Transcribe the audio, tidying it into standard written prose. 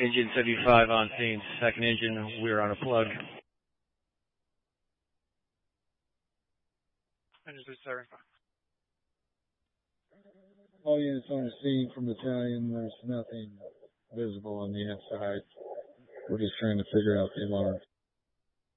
Engine 75 on scene. Second engine, we're on a plug. Engine 75. All units on the scene from battalion. There's nothing visible on the inside. We're just trying to figure out the alarm.